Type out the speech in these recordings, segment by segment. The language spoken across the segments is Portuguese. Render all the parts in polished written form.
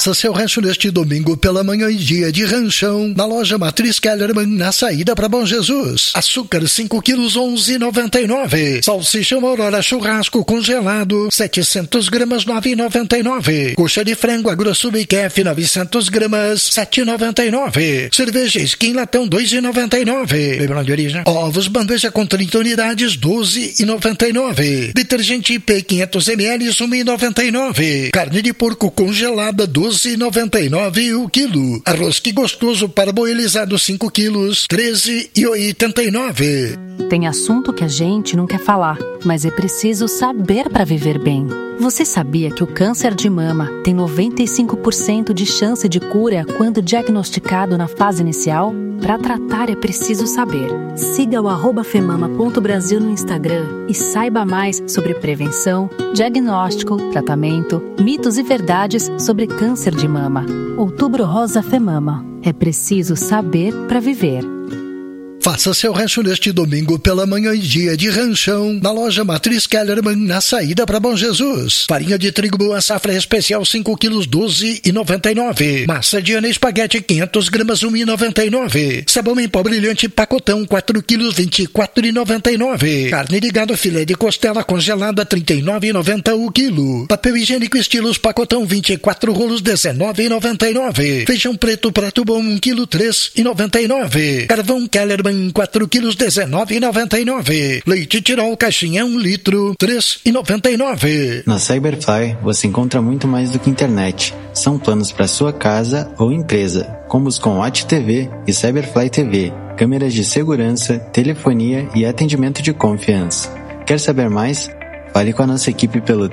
Faça seu rancho neste domingo pela manhã e dia de ranchão na loja Matriz Kellerman, na saída para Bom Jesus. Açúcar 5 quilos 11,99. Salsicha Aurora churrasco congelado 700 gramas 9,99. Coxa de frango Agrosul Kef 900 gramas 7,99. Cerveja Skin latão 2,99. Lembrando de origem. Ovos bandeja com 30 unidades 12,99. Detergente IP 500 ml 1,99. Carne de porco congelada 12,99 o quilo. Arroz que gostoso parboilizado 5 quilos 13,89. Tem assunto que a gente não quer falar, mas é preciso saber para viver bem. Você sabia que o câncer de mama tem 95% de chance de cura quando diagnosticado na fase inicial? Para tratar é preciso saber. Siga o @femama.brasil no Instagram e saiba mais sobre prevenção, diagnóstico, tratamento, mitos e verdades sobre câncer de mama. Outubro Rosa Femama. É preciso saber para viver. Faça seu rancho neste domingo pela manhã e dia de ranchão na loja Matriz Kellerman, na saída para Bom Jesus. Farinha de trigo boa safra especial 5 quilos 12,99. Massa de ana espaguete 500 gramas 1,99. Sabão em pó brilhante pacotão 4 quilos 24,99. Carne de gado filé de costela congelada 39,90 o quilo. Papel higiênico estilos pacotão 24 rolos 19,99. Feijão preto prato bom 1 quilo 3,99. Carvão Kellerman 4 quilos 19,99. Leite Tirol caixinha 1 litro 3,99. Na Cyberfly você encontra muito mais do que internet. São planos para sua casa ou empresa, combos com Watch TV e Cyberfly TV, câmeras de segurança, telefonia e atendimento de confiança. Quer saber mais? Fale com a nossa equipe pelo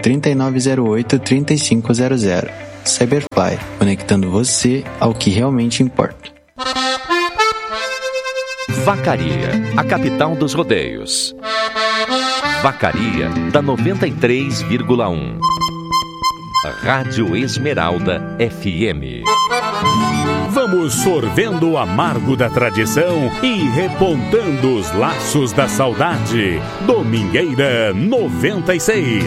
3908-3500. Cyberfly, conectando você ao que realmente importa. Vacaria, a capital dos rodeios. Vacaria da 93,1. Rádio Esmeralda FM. Vamos sorvendo o amargo da tradição e repontando os laços da saudade. Domingueira 96.